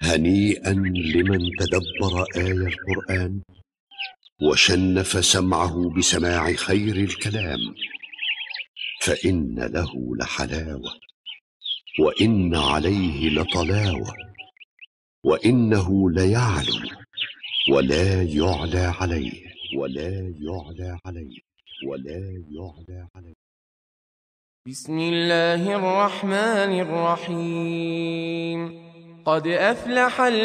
هنيئا لمن تدبر آي القرآن وشنف سمعه بسماع خير الكلام، فإن له لحلاوة وإن عليه لطلاوة، وإنه ليعلو ولا يعلى عليه ولا يعلى عليه ولا يعلى عليه. بسم الله الرحمن الرحيم. قد أفلح